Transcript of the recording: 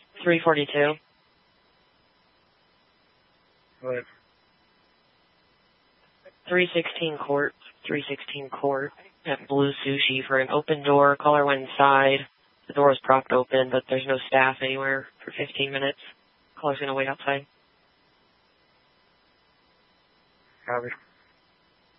342. What? 316 court. 316 court at Blue Sushi for an open door. Caller went inside. The door is propped open, but there's no staff anywhere for 15 minutes. Caller's going to wait outside. Copy.